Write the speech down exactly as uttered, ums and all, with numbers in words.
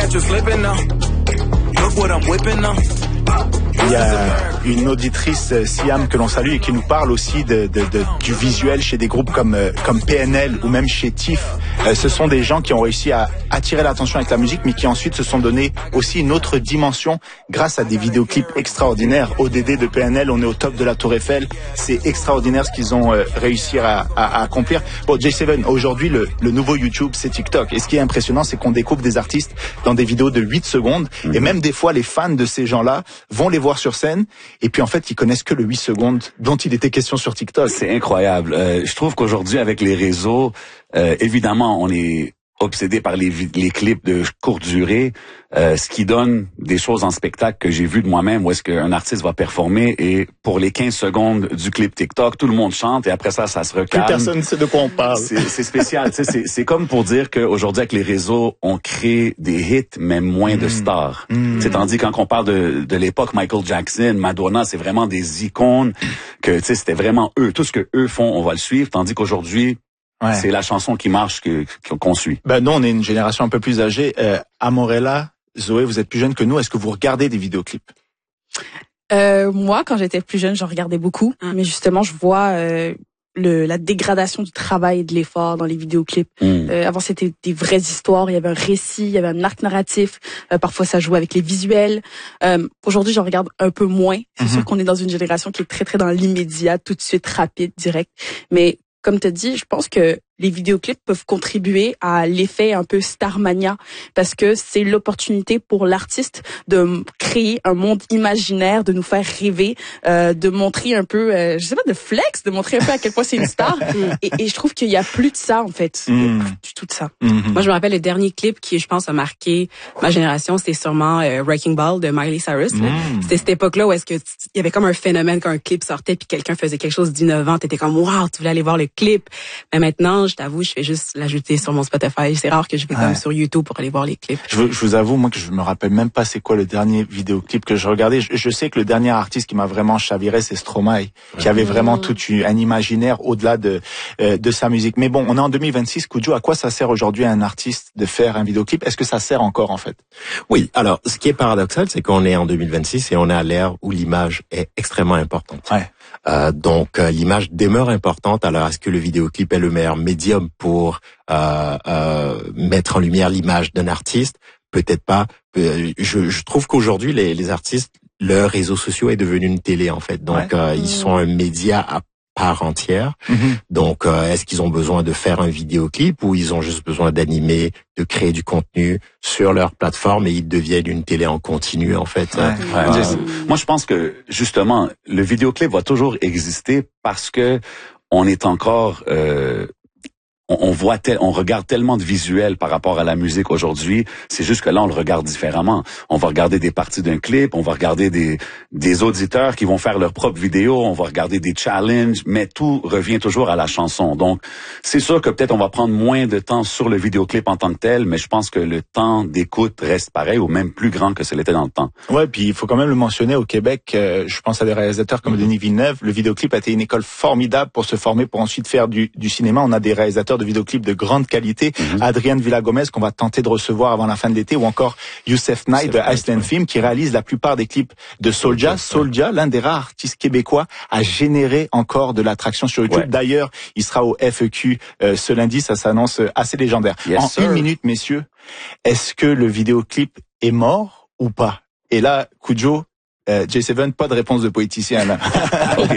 catch you slipping now. Look what I'm whipping now. Il y a une auditrice, Siam, que l'on salue et qui nous parle aussi de, de, de, du visuel chez des groupes comme, comme P N L ou même chez Tiff. Euh, ce sont des gens qui ont réussi à attirer l'attention avec la musique, mais qui ensuite se sont donné aussi une autre dimension grâce à des vidéoclips extraordinaires. O D D de P N L, on est au top de la Tour Eiffel. C'est extraordinaire ce qu'ils ont euh, réussi à, à, à accomplir. Bon, J sept, aujourd'hui, le, le nouveau YouTube, c'est TikTok. Et ce qui est impressionnant, c'est qu'on découvre des artistes dans des vidéos de huit secondes. Mmh. Et même des fois, les fans de ces gens-là vont les voir sur scène. Et puis, en fait, ils connaissent que le huit secondes dont il était question sur TikTok. C'est incroyable. Euh, je trouve qu'aujourd'hui, avec les réseaux, euh, évidemment, on est obsédé par les, les clips de courte durée, euh, ce qui donne des choses en spectacle que j'ai vu de moi-même, où est-ce qu'un artiste va performer et pour les quinze secondes du clip TikTok, tout le monde chante et après ça, ça se recalme. Plus personne ne sait de quoi on parle. C'est, c'est spécial. c'est, c'est comme pour dire qu'aujourd'hui, avec les réseaux, on crée des hits, mais moins mmh. de stars. Mmh. Tandis quand on parle de, de l'époque Michael Jackson, Madonna, c'est vraiment des icônes que c'était vraiment eux. Tout ce que eux font, on va le suivre. Tandis qu'aujourd'hui, ouais. c'est la chanson qui marche que, qu'on suit. Ben nous, on est une génération un peu plus âgée. Euh, Amorella, Zoé, vous êtes plus jeune que nous. Est-ce que vous regardez des vidéoclips? Euh, moi, quand j'étais plus jeune, j'en regardais beaucoup. Mmh. Mais justement, je vois euh, le, la dégradation du travail et de l'effort dans les vidéoclips. Mmh. Euh, avant, c'était des vraies histoires. Il y avait un récit, il y avait un arc narratif. Euh, parfois, ça jouait avec les visuels. Euh, aujourd'hui, j'en regarde un peu moins. C'est mmh. sûr qu'on est dans une génération qui est très, très dans l'immédiat, tout de suite, rapide, direct. Mais comme tu as dit, je pense que les vidéoclips peuvent contribuer à l'effet un peu Starmania parce que c'est l'opportunité pour l'artiste de créer un monde imaginaire, de nous faire rêver, euh, de montrer un peu, euh, je sais pas, de flex, de montrer un peu à quel point c'est une star. et, et je trouve qu'il y a plus de ça en fait, il y a plus du tout de ça. Mm-hmm. Moi, je me rappelle le dernier clip qui, je pense, a marqué ma génération, c'était sûrement euh, Wrecking Ball de Miley Cyrus. Mm. C'était cette époque-là où est-ce que il y avait comme un phénomène quand un clip sortait puis quelqu'un faisait quelque chose d'innovant, t'étais comme wow, tu voulais aller voir le clip. Mais maintenant, je t'avoue, je fais juste l'ajouter sur mon Spotify. C'est rare que je vais ouais. comme sur YouTube pour aller voir les clips. Je, je vous avoue, moi, que je me rappelle même pas c'est quoi le dernier vidéoclip que je regardais. Je, je sais que le dernier artiste qui m'a vraiment chaviré, c'est Stromae, qui avait vraiment mmh. tout un imaginaire au-delà de euh, de sa musique. Mais bon, on est en deux mille vingt-six. Kudjo, à quoi ça sert aujourd'hui à un artiste de faire un vidéoclip? Est-ce que ça sert encore, en fait? Oui. Alors, ce qui est paradoxal, c'est qu'on est en deux mille vingt-six et on est à l'ère où l'image est extrêmement importante. Ouais. Euh, donc euh, l'image demeure importante. Alors est-ce que le vidéoclip est le meilleur médium pour euh, euh, mettre en lumière l'image d'un artiste? Peut-être pas. Euh, je, je trouve qu'aujourd'hui les, les artistes, leurs réseaux sociaux est devenu une télé en fait. Donc ouais. euh, ils sont un média à part entière. Mm-hmm. Donc euh, est-ce qu'ils ont besoin de faire un vidéoclip ou ils ont juste besoin d'animer, de créer du contenu sur leur plateforme et ils deviennent une télé en continu en fait. Ouais. Ouais. Euh, Moi je pense que justement le vidéoclip va toujours exister parce que on est encore euh, on, on voit tel, on regarde tellement de visuels par rapport à la musique aujourd'hui. C'est juste que là, on le regarde différemment. On va regarder des parties d'un clip, on va regarder des, des auditeurs qui vont faire leur propre vidéo, on va regarder des challenges, mais tout revient toujours à la chanson. Donc, c'est sûr que peut-être on va prendre moins de temps sur le vidéoclip en tant que tel, mais je pense que le temps d'écoute reste pareil ou même plus grand que ce l'était dans le temps. Ouais, puis il faut quand même le mentionner au Québec. Euh, je pense à des réalisateurs comme mm-hmm. Denis Villeneuve. Le vidéoclip a été une école formidable pour se former, pour ensuite faire du, du cinéma. On a des réalisateurs de vidéoclips de grande qualité, mm-hmm. Adrienne Villagomez qu'on va tenter de recevoir avant la fin de l'été, ou encore Youssef Knight de Iceland Film qui réalise la plupart des clips de Soulja. Soulja, l'un des rares artistes québécois, a généré encore de l'attraction sur YouTube. Ouais. D'ailleurs, il sera au F E Q euh, ce lundi, ça s'annonce assez légendaire. Yes, en sir. Une minute, messieurs, est-ce que le vidéoclip est mort ou pas? Et là, Kudjo, euh, J sept, pas de réponse de politicien là. Okay.